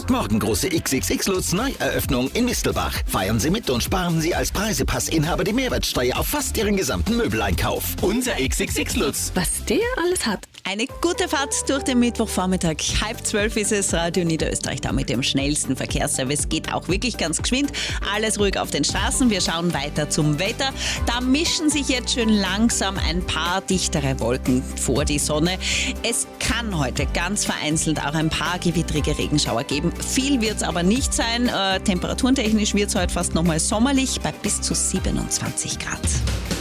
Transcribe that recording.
Morgen große XXX Lutz Neueröffnung in Mistelbach. Feiern Sie mit und sparen Sie als Preisepassinhaber die Mehrwertsteuer auf fast Ihren gesamten Möbeleinkauf. Unser XXX Lutz. Was der alles hat. Eine gute Fahrt durch den Mittwochvormittag. 11:30 ist es, Radio Niederösterreich da mit dem schnellsten Verkehrsservice. Geht auch wirklich ganz geschwind. Alles ruhig auf den Straßen. Wir schauen weiter zum Wetter. Da mischen sich jetzt schön langsam ein paar dichtere Wolken vor die Sonne. Es kann heute ganz vereinzelt auch ein paar gewittrige Regenschauer geben. Viel wird es aber nicht sein. Temperaturentechnisch wird es heute fast nochmal sommerlich bei bis zu 27 Grad.